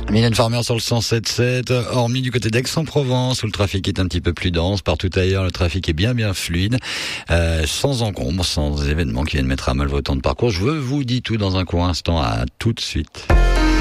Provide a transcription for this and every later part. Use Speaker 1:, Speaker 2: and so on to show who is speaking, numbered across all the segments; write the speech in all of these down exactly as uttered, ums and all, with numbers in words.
Speaker 1: Mylène Farmer sur le cent sept sept, hormis du côté d'Aix-en-Provence où le trafic est un petit peu plus dense. Partout ailleurs, le trafic est bien bien fluide, euh, sans encombre, sans événements qui viennent mettre à mal votre temps de parcours. Je vous dis tout dans un court instant, à tout de suite.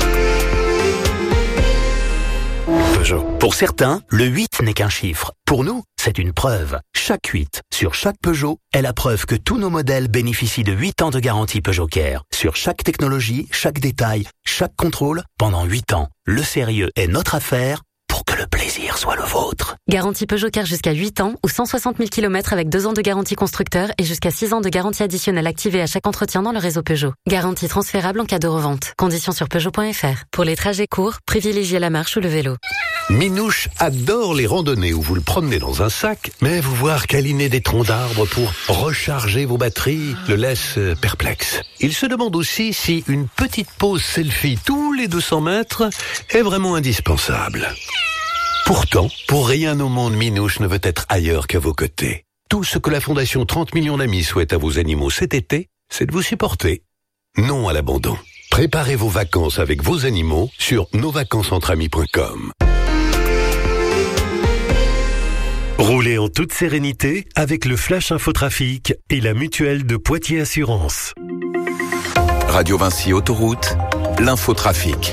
Speaker 2: Peugeot. Pour certains, le huit n'est qu'un chiffre. Pour nous, c'est une preuve. Chaque huit sur chaque Peugeot est la preuve que tous nos modèles bénéficient de huit ans de garantie Peugeot Care. Sur chaque technologie, chaque détail, chaque contrôle, pendant huit ans. Le sérieux est notre affaire pour que le plaisir soit le vôtre.
Speaker 3: Garantie Peugeot Care jusqu'à huit ans ou cent soixante mille kilomètres avec deux ans de garantie constructeur et jusqu'à six ans de garantie additionnelle activée à chaque entretien dans le réseau Peugeot. Garantie transférable en cas de revente. Conditions sur Peugeot point F R. Pour les trajets courts, privilégiez la marche ou le vélo.
Speaker 4: Minouche adore les randonnées où vous le promenez dans un sac, mais vous voir câliner des troncs d'arbres pour recharger vos batteries le laisse perplexe. Il se demande aussi si une petite pause selfie tous les deux cents mètres est vraiment indispensable. Pourtant, pour rien au monde, Minouche ne veut être ailleurs qu'à vos côtés. Tout ce que la Fondation trente millions d'amis souhaite à vos animaux cet été, c'est de vous supporter. Non à l'abandon. Préparez vos vacances avec vos animaux sur nos vacances entre amis point com.
Speaker 5: Roulez en toute sérénité avec le Flash Infotrafic et la mutuelle de Poitiers Assurance.
Speaker 6: Radio Vinci Autoroute, l'infotrafic.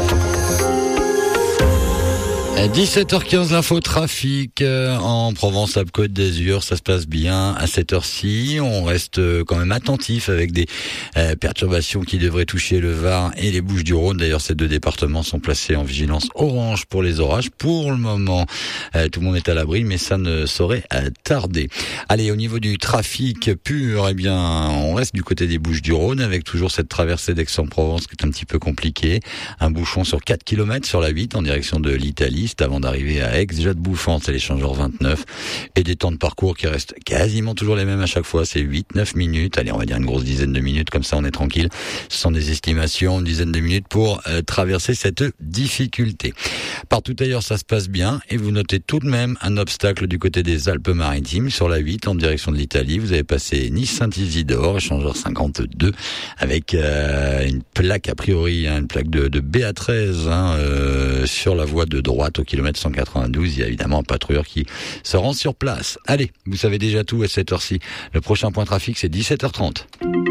Speaker 1: dix-sept heures quinze, l'infotrafic en Provence-Alpes-Côte d'Azur, ça se passe bien à cette heure-ci. On reste quand même attentif avec des euh, perturbations qui devraient toucher le Var et les Bouches-du-Rhône. D'ailleurs, ces deux départements sont placés en vigilance orange pour les orages. Pour le moment, euh, tout le monde est à l'abri, mais ça ne saurait euh, tarder. Allez, au niveau du trafic pur, eh bien, on reste du côté des Bouches-du-Rhône avec toujours cette traversée d'Aix-en-Provence qui est un petit peu compliquée. Un bouchon sur quatre kilomètres sur la huit en direction de l'Italie. Avant d'arriver à Aix, déjà de Bouffante, c'est l'échangeur vingt-neuf, et des temps de parcours qui restent quasiment toujours les mêmes à chaque fois, c'est huit neuf minutes, allez on va dire une grosse dizaine de minutes, comme ça on est tranquille, ce sont des estimations, une dizaine de minutes pour euh, traverser cette difficulté. Partout ailleurs ça se passe bien, et vous notez tout de même un obstacle du côté des Alpes-Maritimes, sur la huit en direction de l'Italie, vous avez passé Nice-Saint-Isidore, échangeur cinquante-deux, avec euh, une plaque a priori, hein, une plaque de, de B A treize hein, euh, sur la voie de droite, au kilomètre cent quatre-vingt-douze, il y a évidemment un patrouilleur qui se rend sur place. Allez, vous savez déjà tout à cette heure-ci. Le prochain point trafic, c'est dix-sept heures trente.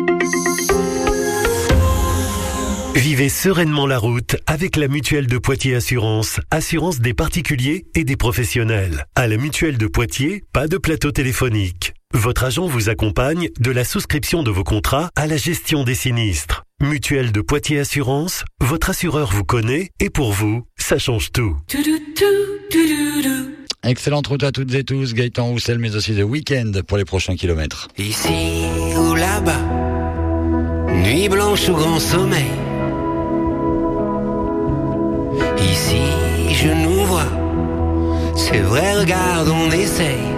Speaker 5: Vivez sereinement la route avec la mutuelle de Poitiers Assurance, assurance des particuliers et des professionnels. À la mutuelle de Poitiers, pas de plateau téléphonique. Votre agent vous accompagne de la souscription de vos contrats à la gestion des sinistres. Mutuelle de Poitiers Assurance, votre assureur vous connaît et pour vous, ça change tout.
Speaker 1: Excellente route à toutes et tous, Gaëtan Roussel, mais aussi The Weeknd pour les prochains kilomètres.
Speaker 7: Ici ou là-bas, nuit blanche ou grand sommeil. Ici je nous vois, c'est vrai, regarde, on essaye.